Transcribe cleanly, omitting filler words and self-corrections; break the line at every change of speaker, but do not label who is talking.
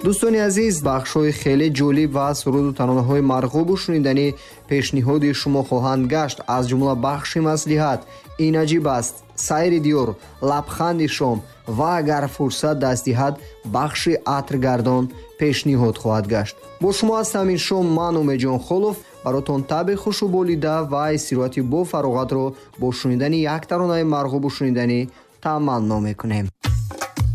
дӯстони азиз, бахшҳои хеле ҷолиб ва суруду таронаҳои марғубу шуниданӣ пешниҳоди шумо хоҳанд гашт. аз ҷумла бахши маслиҳат, ин аҷиб аст, сайри диёр, лабханди шом ва агар фурсат даст диҳад бахши атргардон пешниҳод хоҳад гашт. бо шумо ҳастам ин шом ман Умедҷон Холов. баротон таби хушу болида ва истироҳати бо фароғатро бо шунидани як таронаи марғубу шуниданӣ таманно мекунем.